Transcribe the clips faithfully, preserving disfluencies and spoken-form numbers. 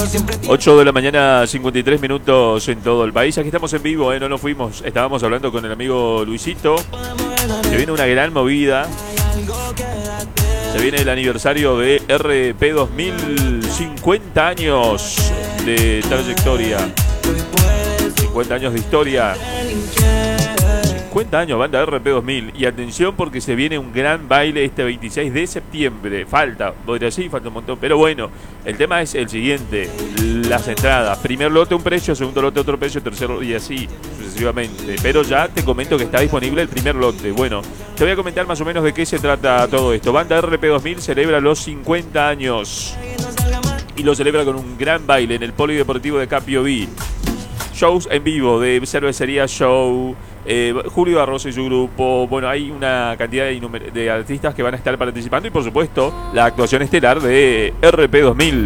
ocho de la mañana, cincuenta y tres minutos en todo el país. Aquí estamos en vivo, ¿eh? No nos fuimos. Estábamos hablando con el amigo Luisito. Se viene una gran movida. Se viene el aniversario de R P dos mil, cincuenta años de trayectoria. cincuenta años de historia. cincuenta años, banda R P dos mil. Y atención porque se viene un gran baile este veintiséis de septiembre. Falta, podría decir, falta un montón. Pero bueno, el tema es el siguiente. Las entradas. Primer lote un precio, segundo lote otro precio, tercero y así sucesivamente. Pero ya te comento que está disponible el primer lote. Bueno, te voy a comentar más o menos de qué se trata todo esto. Banda R P dos mil celebra los cincuenta años. Y lo celebra con un gran baile en el Polideportivo de Capiobí. Shows en vivo de Cervecería Show, eh, Julio Arroz y su grupo. Bueno, hay una cantidad de, de artistas que van a estar participando. Y por supuesto, la actuación estelar de R P dos mil.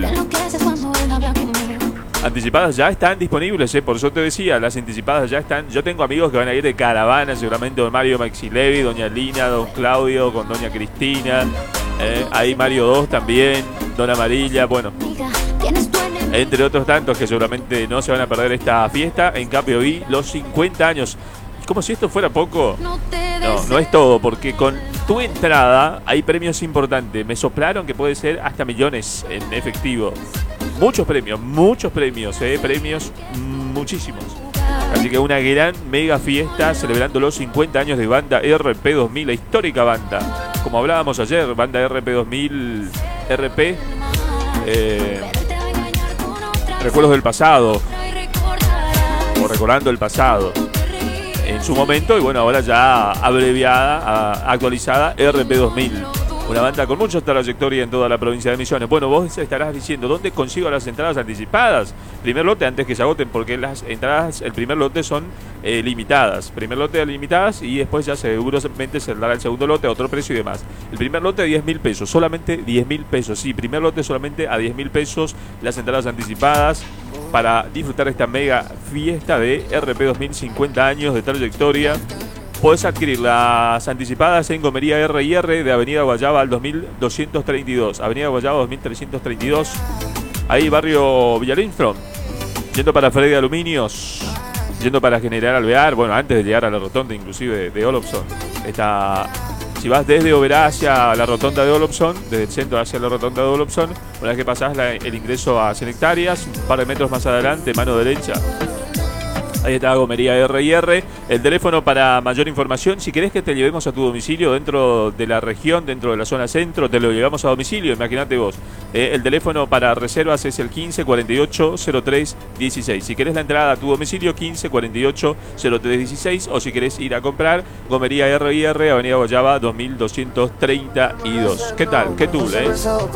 Anticipadas ya están disponibles, eh, por eso te decía, las anticipadas ya están. Yo tengo amigos que van a ir de caravana, seguramente don Mario Maxilevi, doña Lina, don Claudio, con doña Cristina. Eh, ahí Mario dos también, don Amarilla, bueno, entre otros tantos que seguramente no se van a perder esta fiesta en Capiobí, los cincuenta años. Como si esto fuera poco. No, no es todo, porque con tu entrada hay premios importantes. Me soplaron que puede ser hasta millones en efectivo. Muchos premios, muchos premios, eh, premios muchísimos. Así que una gran mega fiesta celebrando los cincuenta años de banda R P dos mil, la histórica banda. Como hablábamos ayer, banda R P dos mil, R P, eh, recuerdos del pasado, o recordando el pasado en su momento, y bueno, ahora ya abreviada, actualizada, R P dos mil. Una banda con mucha trayectoria en toda la provincia de Misiones. Bueno, vos estarás diciendo, ¿dónde consigo las entradas anticipadas? Primer lote antes que se agoten, porque las entradas, el primer lote son eh, limitadas. Primer lote limitadas y después ya seguramente se dará el segundo lote a otro precio y demás. El primer lote a diez mil pesos, solamente diez mil pesos. Sí, primer lote solamente a diez mil pesos las entradas anticipadas para disfrutar esta mega fiesta de R P dos mil, cincuenta años de trayectoria. Podés adquirir las anticipadas en Gomería R y R de Avenida Guayaba al dos mil doscientos treinta y dos. Avenida Guayaba dos mil trescientos treinta y dos. Ahí barrio Villalinfron. Yendo para Freddy Aluminios. Yendo para General Alvear. Bueno, antes de llegar a la rotonda inclusive de Olopson. Está, si vas desde Oberá hacia la rotonda de Olopson, desde el centro hacia la rotonda de Olopson, una vez que pasás la, el ingreso a cien hectáreas, un par de metros más adelante, mano derecha. Ahí está Gomería R y R. El teléfono para mayor información, si querés que te llevemos a tu domicilio dentro de la región, dentro de la zona centro, te lo llevamos a domicilio, imagínate vos. Eh, el teléfono para reservas es el quince cuarenta y ocho cero tres dieciséis. Si querés la entrada a tu domicilio, quince cuarenta y ocho cero tres dieciséis. O si querés ir a comprar, Gomería R y R, Avenida Guayaba dos mil doscientos treinta y dos. ¿Qué tal? ¿Qué tú, eh?